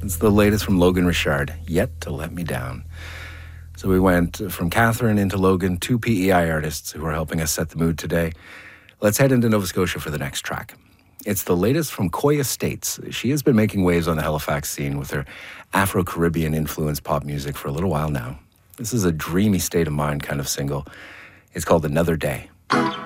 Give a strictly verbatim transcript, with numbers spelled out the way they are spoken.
It's the latest from Logan Richard, Yet to Let Me Down. So we went from Catherine into Logan, two P E I artists who are helping us set the mood today. Let's head into Nova Scotia for the next track. It's the latest from Koi Estates. She has been making waves on the Halifax scene with her Afro-Caribbean influenced pop music for a little while now. This is a dreamy state of mind kind of single. It's called Another Day.